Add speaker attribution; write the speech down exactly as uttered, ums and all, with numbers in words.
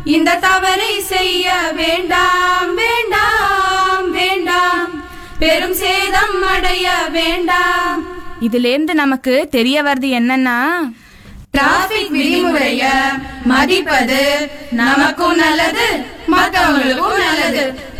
Speaker 1: இந்த தவறை செய்ய வேண்டாம் வேண்டாம் வேண்டாம், பெரும் சேதம் அடைய வேண்டாம்.
Speaker 2: இதுல இருந்து நமக்கு தெரிய வருது என்னன்னா,
Speaker 1: டிராபிக் விதிமுறைய மதிப்பது நமக்கும் நல்லது, மற்றவங்களுக்கும் நல்லது.